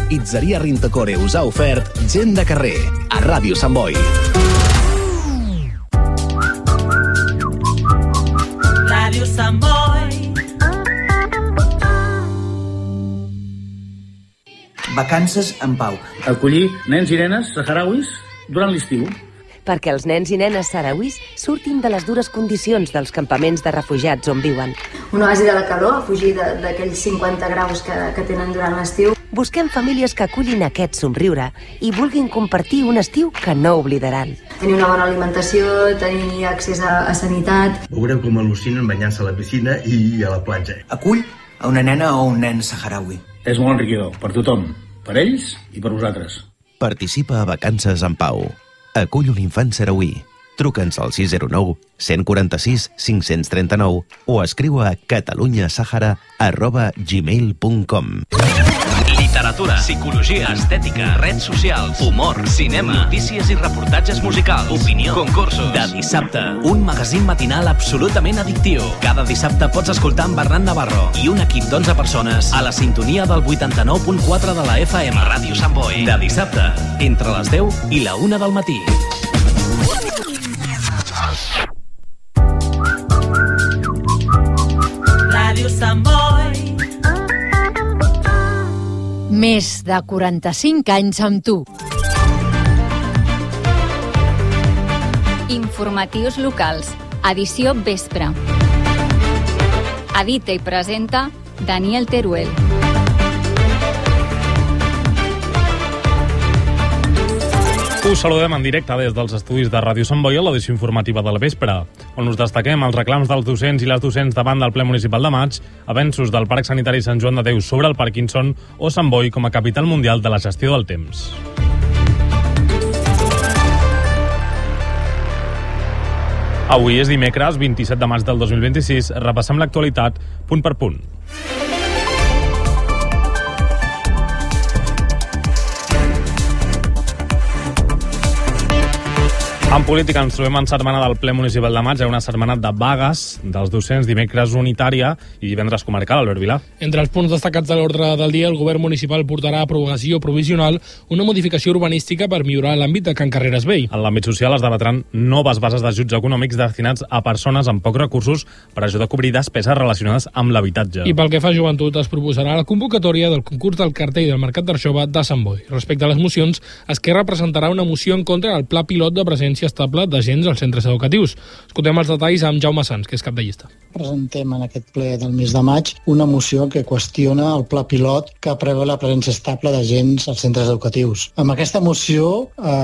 Pizzeria Rintocore us ha ofert Gent de carrer, a Ràdio Sant Boi. Ràdio Sant Boi. Vacances en pau. Acollir nens i nenes saharauis durant l'estiu. Perquè els nens i nenes saharauis surtin de les dures condicions dels campaments de refugiats on viuen. Un oasi de la calor, a fugir d'aquells 50 graus que tenen durant l'estiu. Busquem famílies que acullin aquest somriure i vulguin compartir un estiu que no oblidaran. Tenir una bona alimentació, tenir accés a sanitat. Veureu com al·lucinen banyant-se a la piscina i a la platja. Acull a una nena o un nen saharaui. És molt enriquidor, per tothom, per ells i per vosaltres. Participa a Vacances en Pau. Acull un infant sarauí. Truca'ns al 609 146 539 o escriu a catalunyasahara@gmail.com. Literatura, psicologia, estètica, redes socials, humor, cinema, notícies i reportatges musicals, opinió, concursos. De dissabte, un magazín matinal absolutament addictiu. Cada dissabte pots escoltar en Bernat Navarro i un equip d'11 persones a la sintonia del 89.4 de la FM. Ràdio Sant Boi. De dissabte, entre les 10 i la 1 del matí. Ràdio Sant Boi. Més de 45 anys amb tu. Informatius locals, edició vespre. Edita i presenta Daniel Teruel. Us saludem en directe des dels estudis de Ràdio Sant Boi a l'edició informativa de la vespre, on us destaquem els reclams dels docents i les docents davant del ple municipal de maig, avenços del Parc Sanitari Sant Joan de Déu sobre el Parkinson o Sant Boi com a capital mundial de la gestió del temps. Avui és dimecres, 27 de maig del 2026. Repassem l'actualitat punt per punt. En política ens trobem en setmana del ple municipal de maig, una setmana de vagues dels docents, dimecres unitària i divendres comarcal. Albert Vilà. Entre els punts destacats de l'ordre del dia, el govern municipal portarà a aprovació provisional una modificació urbanística per millorar l'àmbit de Can Carreras Vell. En l'àmbit social es debatran noves bases d'ajuts econòmics destinats a persones amb pocs recursos per ajudar a cobrir despeses relacionades amb l'habitatge. I pel que fa a joventut, es proposarà la convocatòria del concurs del cartell del Mercat d'Arxova de Sant Boi. Respecte a les mocions, Esquerra presentarà una moció en contra del pla pilot de presència estable d'agents als centres educatius. Escoltem els detalls amb Jaume Sans, que és cap de llista. Presentem en aquest ple del mes de maig una moció que qüestiona el pla pilot que preveu la presència estable d'agents als centres educatius. Amb aquesta moció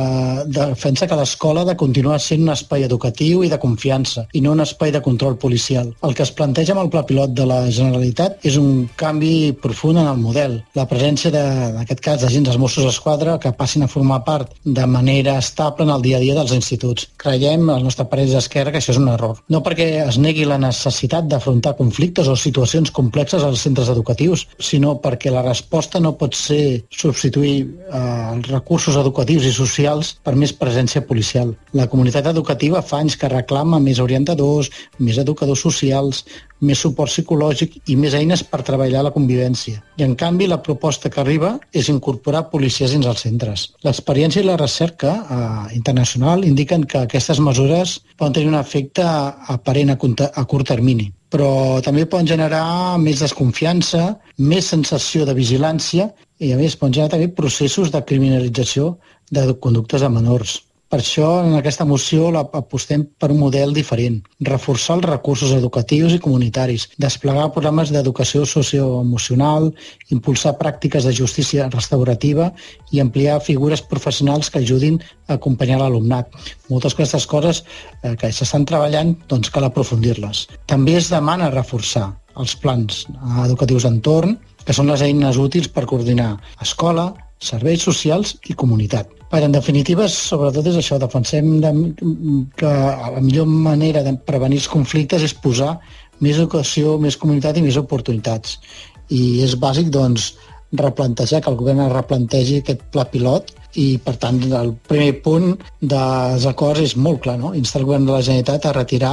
defensa que l'escola ha de continuar sent un espai educatiu i de confiança i no un espai de control policial. El que es planteja amb el pla pilot de la Generalitat és un canvi profund en el model. La presència en aquest cas d'agents dels Mossos d'Esquadra que passin a formar part de manera estable en el dia a dia dels instituts. Creiem, el nostre parer d'Esquerra, que això és un error. No perquè es negui la necessitat d'afrontar conflictes o situacions complexes als centres educatius, sinó perquè la resposta no pot ser substituir els recursos educatius i socials per més presència policial. La comunitat educativa fa anys que reclama més orientadors, més educadors socials, més suport psicològic i més eines per treballar la convivència. I, en canvi, la proposta que arriba és incorporar policies dins els centres. L'experiència i la recerca internacional indiquen que aquestes mesures poden tenir un efecte aparent a curt termini, però també poden generar més desconfiança, més sensació de vigilància i, a més, poden generar també processos de criminalització de conductes de menors. Per això, en aquesta moció apostem per un model diferent, reforçar els recursos educatius i comunitaris, desplegar programes d'educació socioemocional, impulsar pràctiques de justícia restaurativa i ampliar figures professionals que ajudin a acompanyar l'alumnat. Moltes d'aquestes coses que s'estan treballant, doncs cal aprofundir-les. També es demana reforçar els plans educatius d'entorn, que són les eines útils per coordinar escola, serveis socials i comunitat. En definitiva, sobretot és això, defensem que la millor manera de prevenir els conflictes és posar més educació, més comunitat i més oportunitats. I és bàsic, doncs, replantejar, que el govern replantegi aquest pla pilot i, per tant, el primer punt dels acords és molt clar, no? Instar el govern de la Generalitat a retirar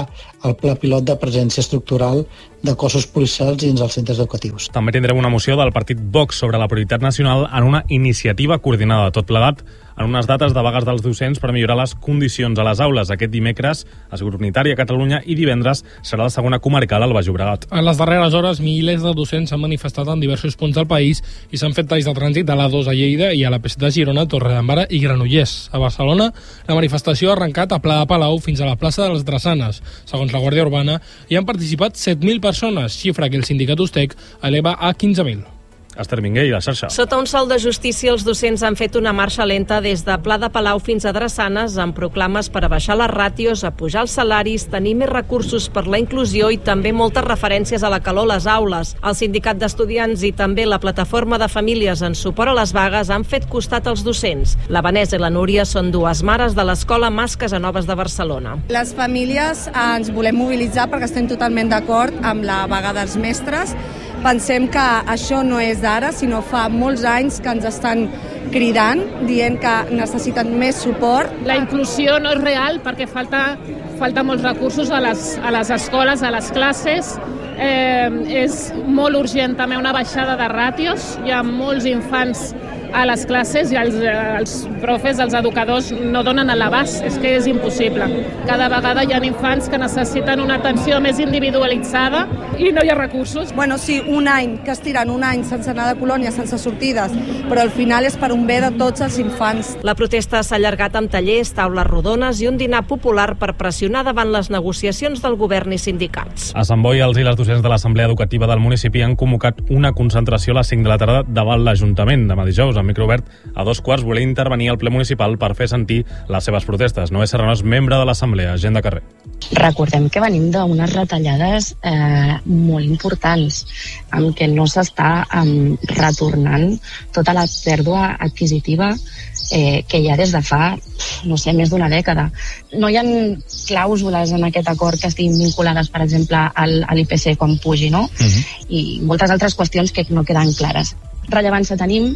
el pla pilot de presència estructural de cossos policials dins els centres educatius. També tindrem una moció del partit Vox sobre la prioritat nacional en una iniciativa coordinada, tot plegat en unes dates de vagues dels docents per millorar les condicions a les aules. Aquest dimecres a Seguretat Unitària a Catalunya i divendres serà la segona comarcal al Baix Llobregat. En les darreres hores, milers de docents s'han manifestat en diversos punts del país i s'han fet talls de trànsit a l'A2 a Lleida i a la P7 de Girona, Torredembarra i Granollers. A Barcelona, la manifestació ha arrencat a Pla de Palau fins a la plaça de les Drassanes. Segons la Guàrdia Urbana, hi han participat 7.000 persones, xifra que el sindicat Ustec eleva a 15.000. Esther Minguell, la xarxa. Sota un sol de justícia, els docents han fet una marxa lenta des de Pla de Palau fins a Drassanes amb proclames per a baixar les ràtios, a pujar els salaris, tenir més recursos per la inclusió i també moltes referències a la calor a les aules. El sindicat d'estudiants i també la plataforma de famílies en suport a les vagues han fet costat als docents. La Vanessa i la Núria són dues mares de l'escola Mas Casanovas de Barcelona. Les famílies ens volem mobilitzar perquè estem totalment d'acord amb la vaga dels mestres. Pensem que això no és d'ara, sinó fa molts anys que ens estan cridant, dient que necessiten més suport. La inclusió no és real perquè falta molts recursos a les escoles, a les classes. És molt urgent també una baixada de ràtios. Hi ha molts infants a les classes i els profes, els educadors no donen a l'abast, és que és impossible. Cada vegada hi ha infants que necessiten una atenció més individualitzada i no hi ha recursos. Bueno, sí, un any, que estiren un any sense anar de colònia, sense sortides, però al final és per un bé de tots els infants. La protesta s'ha allargat amb tallers, taules rodones i un dinar popular per pressionar davant les negociacions del govern i sindicats. A Sant Boi, els i les docents de l'Assemblea Educativa del municipi han convocat una concentració a les 5 de la tarda davant l'Ajuntament. Demà dijous, amb micro obert, a 2:15 volia intervenir al ple municipal per fer sentir les seves protestes. Noé Serrano és membre de l'Assemblea, gent de carrer. Recordem que venim d'unes retallades molt importants, amb què no s'està retornant tota la pèrdua adquisitiva que hi ha des de fa, no sé, més d'una dècada. No hi ha clàusules en aquest acord que estiguin vinculades, per exemple, a l'IPC quan pugi, no? I moltes altres qüestions que no queden clares. Rellevància tenim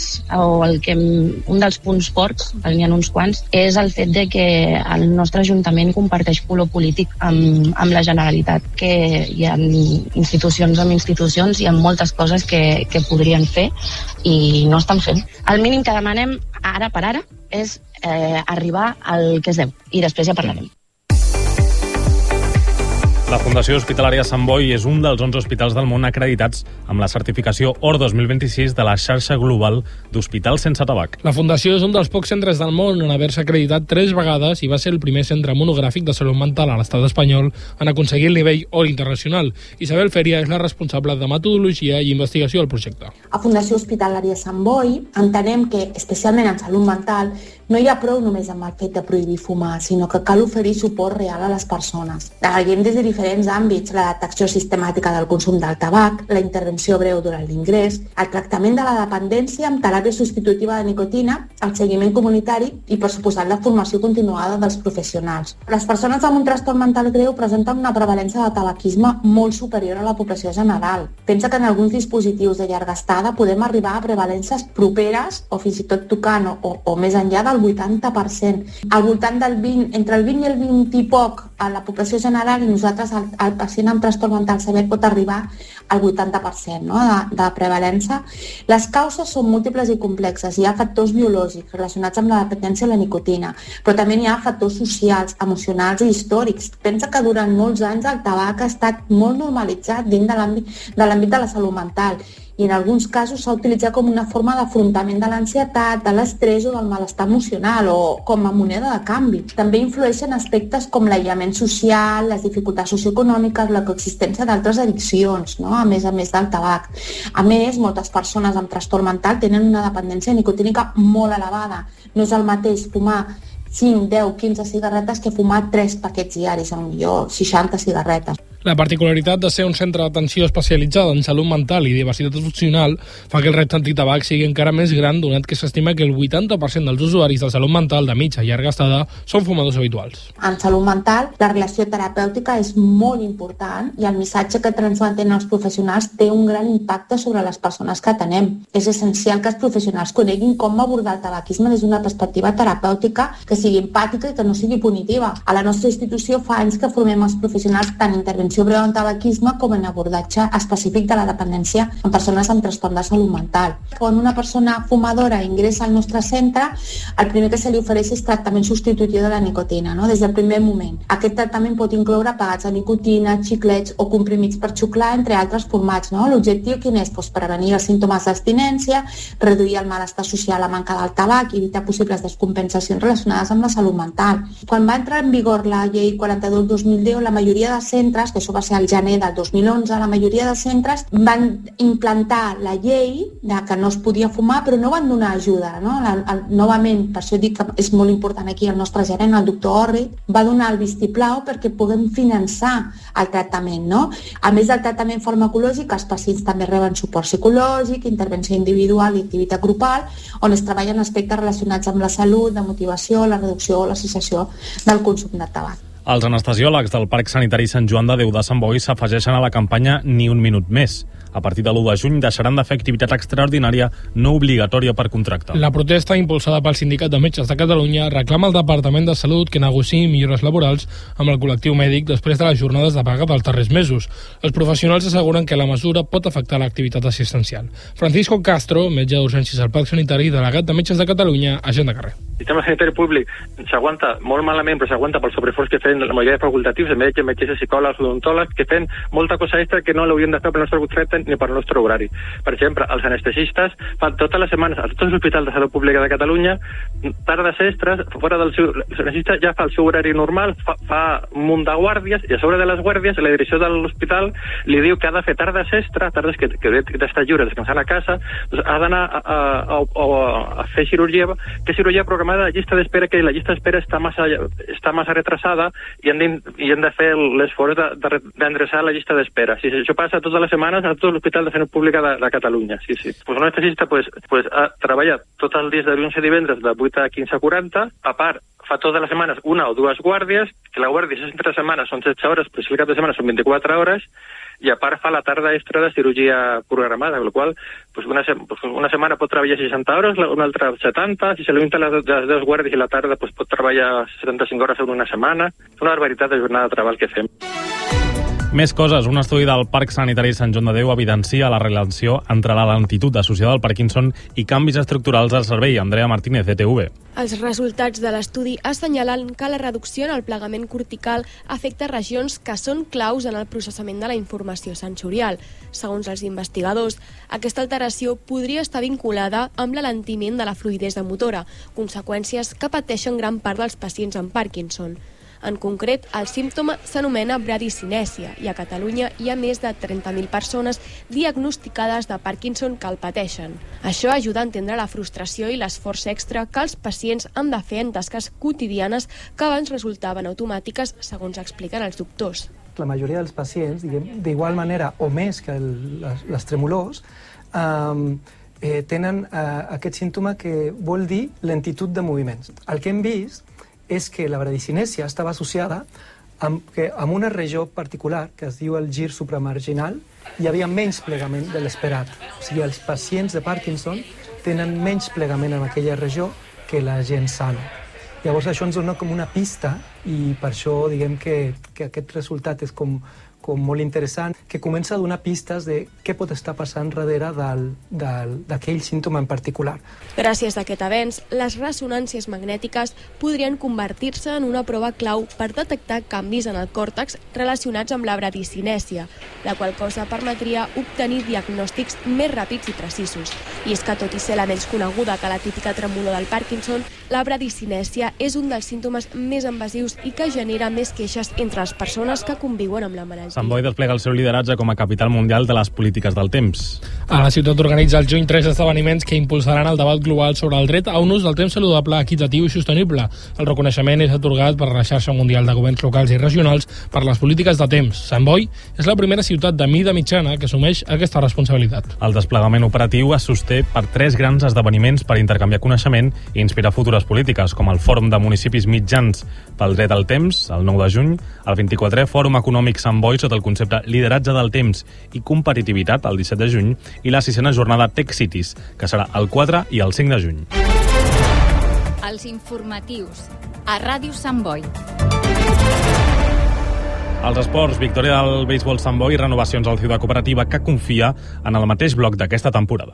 un dels punts forts, n'hi ha uns quants, és el fet de que el nostre Ajuntament comparteix color polític amb la Generalitat, que hi ha institucions amb institucions, hi ha moltes coses que podrien fer i no estan fent. El mínim que demanem ara per ara és arribar al que es deu i després ja parlarem. La Fundació Hospitalària Sant Boi és un dels 11 hospitals del món acreditats amb la certificació OR 2026 de la xarxa global d'hospitals sense tabac. La Fundació és un dels pocs centres del món en haver-se acreditat 3 vegades i va ser el primer centre monogràfic de salut mental a l'estat espanyol en aconseguir el nivell OR internacional. Isabel Feria és la responsable de metodologia i investigació del projecte. A Fundació Hospitalària Sant Boi entenem que, especialment en salut mental, no hi ha prou només amb el fet de prohibir fumar, sinó que cal oferir suport real a les persones. Treballem des de diferents àmbits, la detecció sistemàtica del consum del tabac, la intervenció breu durant l'ingrés, el tractament de la dependència amb teràpia substitutiva de nicotina, el seguiment comunitari i, per suposat, la formació continuada dels professionals. Les persones amb un trastorn mental greu presenten una prevalència de tabaquisme molt superior a la població general. Pensa que en alguns dispositius de llarga estada podem arribar a prevalències properes o fins i tot tocant o més enllà del 80%. Al voltant del 20, entre el 20 i el 20 i poc a la població general i nosaltres el pacient amb trastorn mental sever pot arribar al 80%, no? de prevalença. Les causes són múltiples i complexes. Hi ha factors biològics relacionats amb la dependència a la nicotina, però també hi ha factors socials, emocionals i històrics. Pensa que durant molts anys el tabac ha estat molt normalitzat dins de l'àmbit de la salut mental i en alguns casos s'ha utilitzat com una forma d'afrontament de l'ansietat, de l'estrès o del malestar emocional o com a moneda de canvi. També influeixen aspectes com l'aïllament social, les dificultats socioeconòmiques, la coexistència d'altres addiccions, no? a més del tabac. A més, moltes persones amb trastorn mental tenen una dependència nicotínica molt elevada. No és el mateix fumar 5, 10, 15 cigarretes que fumar 3 paquets diaris, potser 60 cigarretes. La particularitat de ser un centre d'atenció especialitzada en salut mental i diversitat funcional fa que el repte antitabac sigui encara més gran, donat que s'estima que el 80% dels usuaris de salut mental de mitja i llarga estada són fumadors habituals. En salut mental, la relació terapèutica és molt important i el missatge que transmeten els professionals té un gran impacte sobre les persones que atenem. És essencial que els professionals coneguin com abordar el tabaquisme des d'una perspectiva terapèutica que sigui empàtica i que no sigui punitiva. A la nostra institució fa anys que formem els professionals tant intervenció breu en tabaquisme com en abordatge específic de la dependència en persones amb trastorn de salut mental. Quan una persona fumadora ingressa al nostre centre, el primer que se li ofereix és tractament substitutiu de la nicotina, no? Des del primer moment. Aquest tractament pot incloure apagats de nicotina, xiclets o comprimits per xuclar, entre altres formats. No? L'objectiu quin és? Prevenir els símptomes d'abstinència, reduir el malestar social a manca del tabac i evitar possibles descompensacions relacionades amb la salut mental. Quan va entrar en vigor la llei 42/2010, la majoria de centres, que això va ser al gener del 2011, la majoria de centres van implantar la llei de que no es podia fumar, però no van donar ajuda. No? Novament, per això dic que és molt important aquí el nostre gerent, el doctor Orrit, va donar el vistiplau perquè puguem finançar el tractament. No? A més del tractament farmacològic, els pacients també reben suport psicològic, intervenció individual i activitat grupal, on es treballen aspectes relacionats amb la salut, la motivació, la reducció o l'associació del consum de tabac. Els anestesiòlegs del Parc Sanitari Sant Joan de Déu de Sant Boi s'afegeixen a la campanya Ni un minut més. A partir de l'1 de juny deixaran de fer activitat extraordinària no obligatòria per contracte. La protesta, impulsada pel Sindicat de Metges de Catalunya, reclama al Departament de Salut que negociï millores laborals amb el col·lectiu mèdic després de les jornades de vaga dels darrers mesos. Els professionals asseguren que la mesura pot afectar l'activitat assistencial. Francisco Castro, metge d'urgències al Parc Sanitari, delegat de Metges de Catalunya, agent de carrer. El sistema sanitari públic s'aguanta molt malament, però s'aguanta pel sobreesforç que feien la majoria de facultatius, de metges, metgesses, psicòlegs, odontòlegs, que feien molta cosa extra que no l'haurien de fer pel nostre contracte ni pel nostre horari. Per exemple, els anestesistes fan totes les setmanes a tots els hospitals de salut pública de Catalunya tardes extres, fora del seu... L'anestesista ja fa el seu horari normal, fa un munt de guàrdies, i a sobre de les guàrdies la direcció de l'hospital li diu que ha de fer tardes extra, tardes que d'estar lliure, descansant a casa, doncs ha d'anar a fer cirurgia, que cirurgia programada de llista d'espera, que la llista d'espera està massa retrasada i hem de fer l'esforç d'endreçar la llista d'espera. Si això passa totes les setmanes a tot l'Hospital de Salut Pública de Catalunya. Sí. Un anestesista ha treballat tots els dies de dilluns a divendres de 8 a 15 a 40, a part fa totes les setmanes una o dues guàrdies, que la guàrdia entre setmanes són 16 hores, però si el cap de setmana són 24 hores, i a part fa la tarda extra de cirurgia programada, amb la qual una setmana pot treballar 60 hores, una altra 70, si se li unten les dues guàrdies i la tarda pot treballar 75 hores en una setmana. És una barbaritat de jornada de treball que fem. Més coses. Un estudi del Parc Sanitari Sant Joan de Déu evidencia la relació entre la lentitud associada al Parkinson i canvis estructurals al cervell. Andrea Martínez, ETV. Els resultats de l'estudi assenyalen que la reducció en el plegament cortical afecta regions que són claus en el processament de la informació sensorial. Segons els investigadors, aquesta alteració podria estar vinculada amb l'alentiment de la fluïdesa motora, conseqüències que pateixen gran part dels pacients amb Parkinson. En concret, el símptoma s'anomena bradicinèsia i a Catalunya hi ha més de 30.000 persones diagnosticades de Parkinson que el pateixen. Això ajuda a entendre la frustració i l'esforç extra que els pacients han de fer en tasques quotidianes que abans resultaven automàtiques, segons expliquen els doctors. La majoria dels pacients, d'igual manera o més que les tremolors, tenen aquest símptoma que vol dir lentitud de moviments. El que hem vist és que la bradicinèsia estava associada amb una regió particular que es diu el gir supramarginal. Hi havia menys plegament de l'esperat. O sigui, els pacients de Parkinson tenen menys plegament en aquella regió que la gent sana. Llavors això ens dona com una pista i per això diguem que aquest resultat és com molt interessant, que comença a donar pistes de què pot estar passant darrere d'aquell símptoma en particular. Gràcies a aquest avenç, les ressonàncies magnètiques podrien convertir-se en una prova clau per detectar canvis en el còrtex relacionats amb la bradicinèsia, la qual cosa permetria obtenir diagnòstics més ràpids i precisos. I és que, tot i ser la menys coneguda que la típica tremolor del Parkinson, la bradicinèsia és un dels símptomes més invasius i que genera més queixes entre les persones que conviuen amb la malaltia. Sant Boi desplega el seu lideratge com a capital mundial de les polítiques del temps. A la ciutat organitza el juny 3 esdeveniments que impulsaran el debat global sobre el dret a un ús del temps saludable, equitatiu i sostenible. El reconeixement és atorgat per la xarxa mundial de governs locals i regionals per les polítiques de temps. Sant Boi és la primera ciutat de mida mitjana que assumeix aquesta responsabilitat. El desplegament operatiu es sosté per 3 grans esdeveniments per intercanviar coneixement i inspirar futures polítiques, com el Fòrum de Municipis Mitjans pel Dret al Temps, el 9 de juny, el 24è Fòrum Econòmic Sant Boi sota el concepte Lideratge del Temps i Competitivitat, el 17 de juny, i la 6a jornada Tech Cities, que serà el 4 i el 5 de juny. Els informatius, a Ràdio Sant Boi. Els esports, victòria del béisbol Sant Boi i renovacions al Ciutat Cooperativa, que confia en el mateix bloc d'aquesta temporada.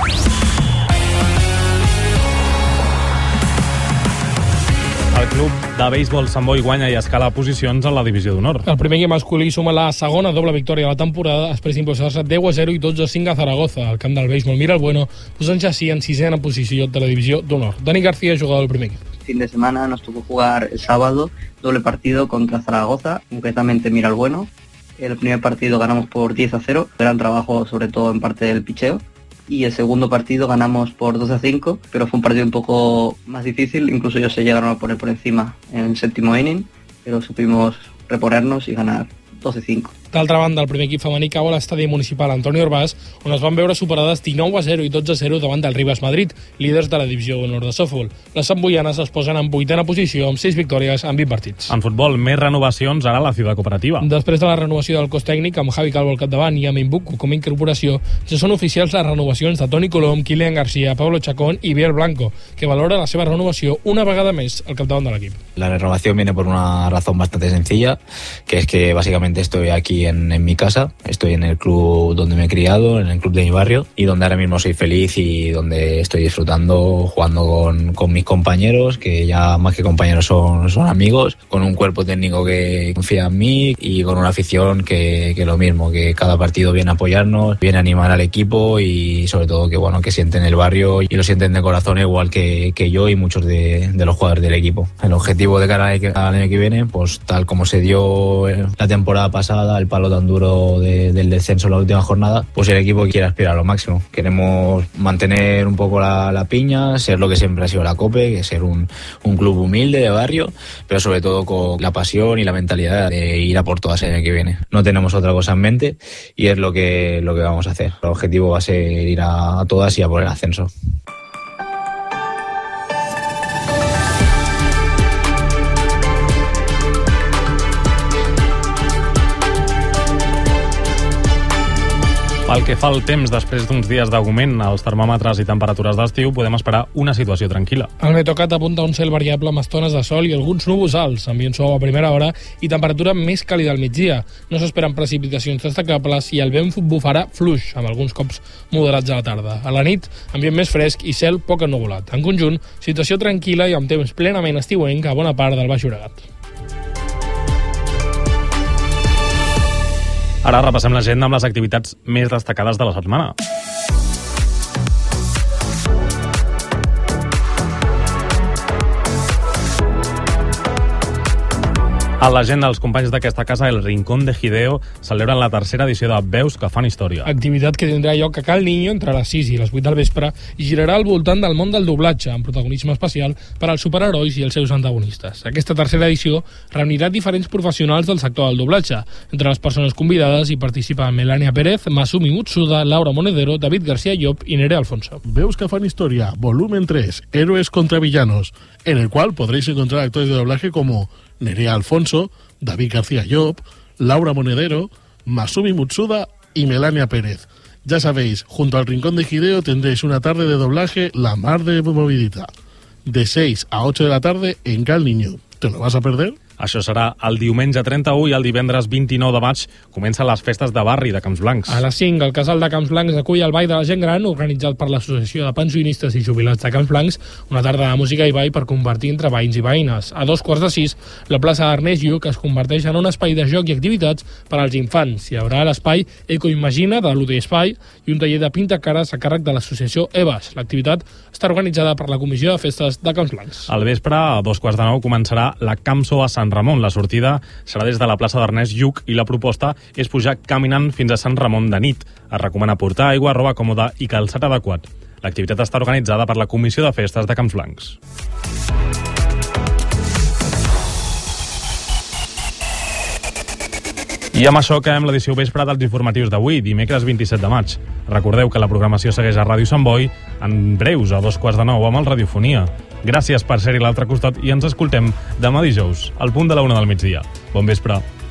El club de béisbol Sant Boi guanya i escala posicions en la divisió d'honor. El primer equip masculí suma la segona doble victòria de la temporada després d'impulsar-se 10-0 i 12-5 a Zaragoza. El camp del béisbol Mira el Bueno, posant-se així en 6a posició de la divisió d'honor. Dani García, jugador del primer equip. Fin de semana nos tocó jugar el sábado doble partido contra Zaragoza, concretamente Mira el Bueno. El primer partido ganamos por 10-0, gran trabajo sobre todo en parte del picheo. Y el segundo partido ganamos por 12-5, pero fue un partido un poco más difícil, incluso ellos se llegaron a poner por encima en el 7º inning, pero supimos reponernos y ganar 12-5. D'altra banda, el primer equip femení cau a l'estadi municipal Antoni Urbàs, on es van veure superades 19-0 i 12-0 davant del Rivas Madrid, líders de la divisió d'honor de softball. Les santboianes es posen en 8a posició amb 6 victòries en 20 partits. En futbol, més renovacions ara a la Ciutat Cooperativa. Després de la renovació del cos tècnic, amb Javi Calvo al capdavant i amb Imbuco com a incorporació, ja són oficials les renovacions de Toni Colom, Kilian García, Pablo Chacón i Biel Blanco, que valora la seva renovació una vegada més al capdavant de l'equip. La renovación viene por una razón bastante sencilla, que es que básicamente estoy aquí en mi casa. Estoy en el club donde me he criado, en el club de mi barrio, y donde ahora mismo soy feliz y donde estoy disfrutando jugando con mis compañeros, que ya más que compañeros son amigos, con un cuerpo técnico que confía en mí y con una afición que lo mismo, que cada partido viene a apoyarnos, viene a animar al equipo y sobre todo que sienten el barrio y lo sienten de corazón igual que yo y muchos de los jugadores del equipo. El objetivo de cara al año que viene, pues tal como se dio la temporada pasada, el palo tan duro del descenso en la última jornada, pues el equipo quiere aspirar a lo máximo. Queremos mantener un poco la piña, ser lo que siempre ha sido la COPE, que es ser un club humilde de barrio, pero sobre todo con la pasión y la mentalidad de ir a por todas el año que viene. No tenemos otra cosa en mente y es lo que vamos a hacer. El objetivo va a ser ir a todas y a por el ascenso. Pel que fa al temps, després d'uns dies d'augment als termòmetres i temperatures d'estiu, podem esperar una situació tranquil·la. El Meteocat apunta un cel variable amb estones de sol i alguns núvols alts, ambient suau a primera hora i temperatura més càlida al migdia. No s'esperen precipitacions destacables i el vent bufarà fluix, amb alguns cops moderats a la tarda. A la nit, ambient més fresc i cel poc ennuvolat. En conjunt, situació tranquil·la i amb temps plenament estiuenc a bona part del Baix Llobregat. Ara repassem l'agenda amb les activitats més destacades de la setmana. A l'agenda dels companys d'aquesta casa, el Rincón de Hideo celebren la tercera edició de Veus que fan història. Activitat que tindrà lloc a Cal Niño entre les 6 i les 8 del vespre i girarà al voltant del món del doblatge, amb protagonisme especial per als superherois i els seus antagonistes. Aquesta tercera edició reunirà diferents professionals del sector del doblatge. Entre les persones convidades hi participen Melania Pérez, Masumi Mutsuda, Laura Monedero, David García Llop y Nerea Alfonso. Veus que fan historia, volumen 3, Héroes contra Villanos, en el cual podréis encontrar actores de doblaje como Nerea Alfonso, David García Llop, Laura Monedero, Masumi Mutsuda y Melania Pérez. Ya sabéis, junto al Rincón de Hideo tendréis una tarde de doblaje la mar de movidita. De 6 a 8 de la tarde en Cal Niño. ¿Te lo vas a perder? Això serà el diumenge 31 i el divendres 29 de maig comencen les festes de barri de Camps Blancs. A les 5, el casal de Camps Blancs acull el Ball de la Gent Gran, organitzat per l'Associació de Pensionistes i Jubilats de Camps Blancs, una tarda de música i ball per compartir entre veïns i veïnes. A 2:45, la plaça d'Ernest Lluc es converteix en un espai de joc i activitats per als infants. Hi haurà l'espai Ecoimagina de l'UD Espai i un taller de pintacares a càrrec de l'associació EVAS. L'activitat està organitzada per la Comissió de Festes de Camps Blancs. Al vespre, a 2:15, començarà la Camso a Sant Sant Ramon. La sortida serà des de la plaça d'Ernest Lluch i la proposta és pujar caminant fins a Sant Ramon de nit. Es recomana portar aigua, roba còmoda i calçat adequat. L'activitat està organitzada per la Comissió de Festes de Camps Blancs. I amb això acabem l'edició vespre dels informatius d'avui, dimecres 27 de maig. Recordeu que la programació segueix a Ràdio Sant Boi, en breus a 8:45 amb el Radiofonia. Gràcies per ser-hi a l'altre costat i ens escoltem demà dijous, al punt de la 1 del migdia. Bon vespre.